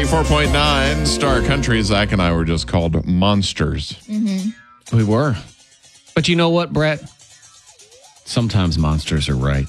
94.9 Star Country. Zach and I were just called monsters. We were. But you know what, Brett? Sometimes monsters are right.